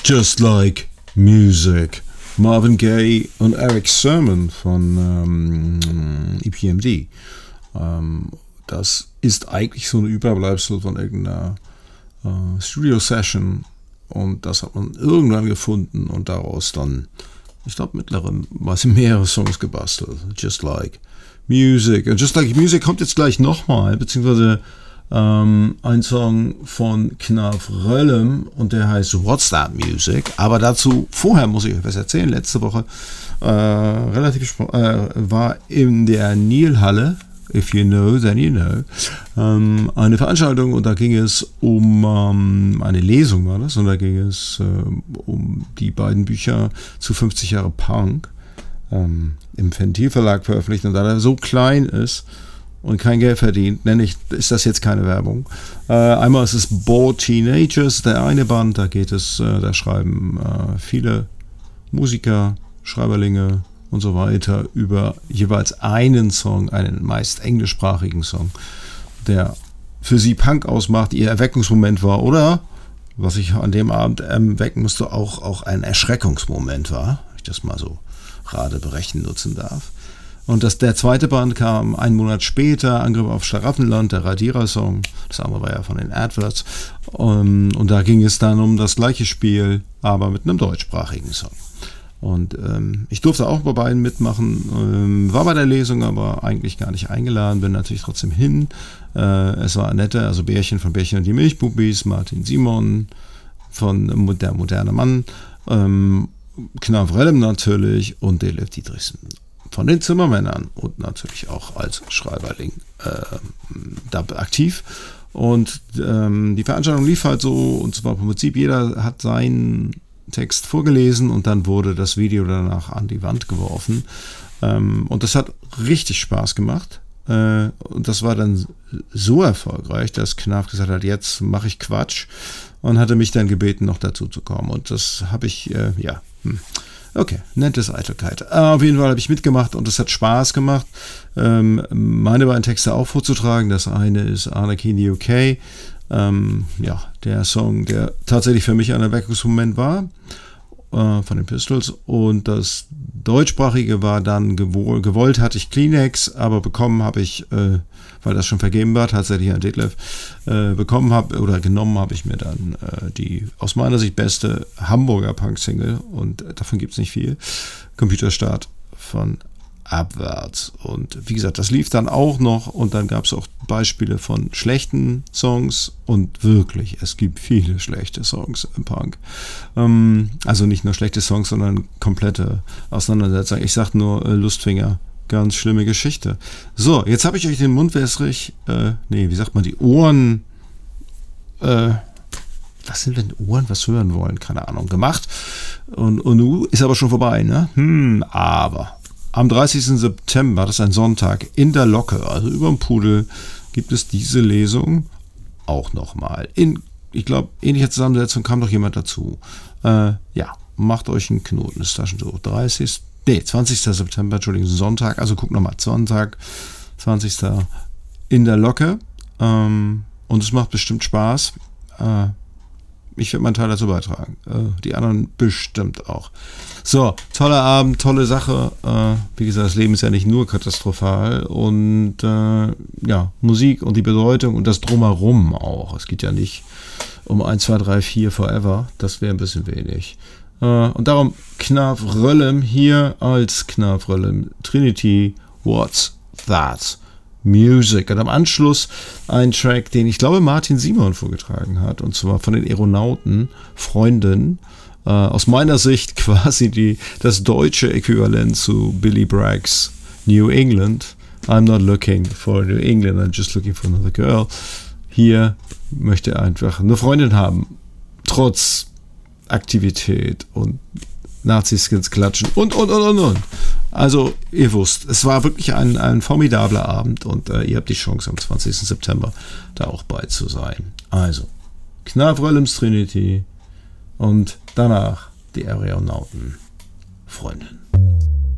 Just Like Music. Marvin Gaye und Eric Sermon von EPMD. Das ist eigentlich so ein Überbleibsel von irgendeiner Studio-Session und das hat man irgendwann gefunden und daraus dann, ich glaube mittlerweile mehrere Songs gebastelt. Just Like Music. Und Just Like Music kommt jetzt gleich nochmal, beziehungsweise ein Song von Knarf Röllem und der heißt What's That Music? Aber dazu, vorher muss ich euch was erzählen. Letzte Woche war in der Nilhalle, if you know, then you know, eine Veranstaltung und da ging es um eine Lesung war das und da ging es um die beiden Bücher zu 50 Jahre Punk im Ventil Verlag veröffentlicht und da er so klein ist und kein Geld verdient, ist das jetzt keine Werbung. Einmal ist es Bored Teenagers, der eine Band, da schreiben viele Musiker, Schreiberlinge und so weiter über jeweils einen Song, einen meist englischsprachigen Song, der für sie Punk ausmacht, ihr Erweckungsmoment war oder, was ich an dem Abend erwecken musste, auch ein Erschreckungsmoment war, wenn ich das mal so Radeberechnen nutzen darf. Und der zweite Band kam einen Monat später, Angriff auf Schlaraffenland, der Radierer-Song. Das andere war ja von den Adverts. Und da ging es dann um das gleiche Spiel, aber mit einem deutschsprachigen Song. Und ich durfte auch bei beiden mitmachen, war bei der Lesung aber eigentlich gar nicht eingeladen, bin natürlich trotzdem hin. Es war Annette, also Bärchen von Bärchen und die Milchbubis, Martin Simon von Der moderne Mann, Knarf Rellem natürlich und Detlef Dietrichsen von den Zimmermännern und natürlich auch als Schreiberling da aktiv. Und die Veranstaltung lief halt so, und zwar im Prinzip jeder hat seinen Text vorgelesen und dann wurde das Video danach an die Wand geworfen. Und das hat richtig Spaß gemacht. Und das war dann so erfolgreich, dass Knarf gesagt hat, jetzt mache ich Quatsch und hatte mich dann gebeten, noch dazu zu kommen. Und das habe ich, okay, nettes Eitelkeit. Auf jeden Fall habe ich mitgemacht und es hat Spaß gemacht, meine beiden Texte auch vorzutragen. Das eine ist Anarchy in the UK, der Song, der tatsächlich für mich ein Erweckungsmoment war, von den Pistols. Und das deutschsprachige war dann gewollt hatte ich Kleenex, aber bekommen habe ich, weil das schon vergeben war, tatsächlich an Detlef, genommen habe ich mir dann die aus meiner Sicht beste Hamburger Punk-Single und davon gibt es nicht viel, Computerstart von Abwärts. Und wie gesagt, das lief dann auch noch und dann gab es auch Beispiele von schlechten Songs und wirklich, es gibt viele schlechte Songs im Punk. Also nicht nur schlechte Songs, sondern komplette Auseinandersetzungen. Ich sag nur Lustfinger, ganz schlimme Geschichte. So, jetzt habe ich euch den Mund wässrig, die Ohren, was sind denn Ohren, was hören wollen, keine Ahnung, gemacht. Und nu ist aber schon vorbei, ne? Aber am 30. September, das ist ein Sonntag, in der Locke, also über dem Pudel, gibt es diese Lesung auch nochmal. Ich glaube, ähnliche Zusammensetzung kam doch jemand dazu. Macht euch einen Knoten ins Taschentuch. 20. September, Sonntag, also guckt nochmal, Sonntag, 20. in der Locke. Und es macht bestimmt Spaß. Ich werde meinen Teil dazu beitragen. Die anderen bestimmt auch. So, toller Abend, tolle Sache. Wie gesagt, das Leben ist ja nicht nur katastrophal. Und Musik und die Bedeutung und das Drumherum auch. Es geht ja nicht um 1, 2, 3, 4 forever. Das wäre ein bisschen wenig. Und darum Knarf Röllem hier als Knarf Röllem Trinity, What's That Music. Und am Anschluss ein Track, den ich glaube Martin Simon vorgetragen hat, und zwar von den Aeronauten, Freundin. Aus meiner Sicht quasi das deutsche Äquivalent zu Billy Braggs New England. I'm not looking for New England, I'm just looking for another girl. Hier möchte er einfach eine Freundin haben, trotz Aktivität und Nazi-Skins klatschen und. Also, ihr wusst, es war wirklich ein formidabler Abend und ihr habt die Chance am 20. September da auch bei zu sein. Also, Knarf Röllems Trinity und danach die Aeronauten Freundin.